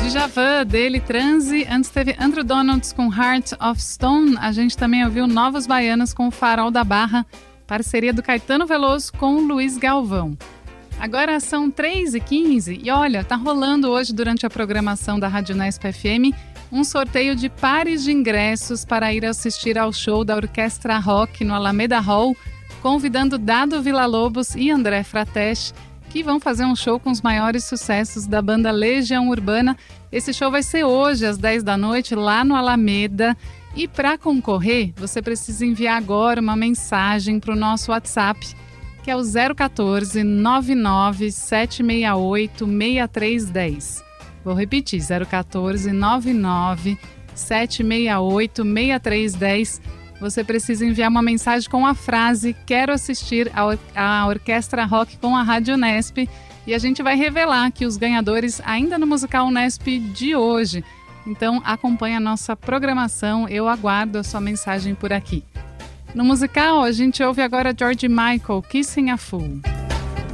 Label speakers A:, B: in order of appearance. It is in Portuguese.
A: Djavan, dele, Transe. Antes teve Andrew Donalds com Heart of Stone. A gente também ouviu Novos Baianos com o Farol da Barra, parceria do Caetano Veloso com o Luiz Galvão. Agora são 3h15 e olha, tá rolando hoje durante a programação da Rádio Unesp FM um sorteio de pares de ingressos para ir assistir ao show da Orquestra Rock no Alameda Hall, convidando Dado Villa-Lobos e André Frateschi, que vão fazer um show com os maiores sucessos da banda Legião Urbana. Esse show vai ser hoje, às 10 da noite, lá no Alameda. E para concorrer, você precisa enviar agora uma mensagem para o nosso WhatsApp, que é o 014 99 768 6310. Vou repetir, 014 99 768 6310. Você precisa enviar uma mensagem com a frase "Quero assistir a Orquestra Rock com a Rádio Unesp", e a gente vai revelar aqui os ganhadores ainda no Musical Unesp de hoje. Então acompanhe a nossa programação, eu aguardo a sua mensagem por aqui. No musical, a gente ouve agora George Michael, Kissing a Fool.